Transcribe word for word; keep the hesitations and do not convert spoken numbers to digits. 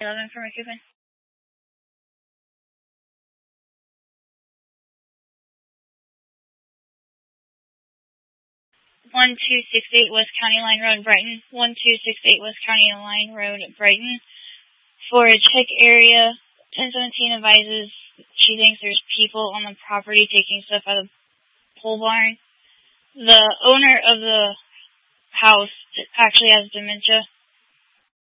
eleven for McCoupin. one two six eight West County Line Road, Brighton. one two six eight West County Line Road, Brighton. For a check area, ten seventeen advises she thinks there's people on the property taking stuff out of the pole barn. The owner of the house actually has dementia.